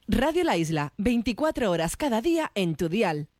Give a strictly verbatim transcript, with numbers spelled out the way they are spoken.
Radio La Isla, veinticuatro horas cada día en tu dial.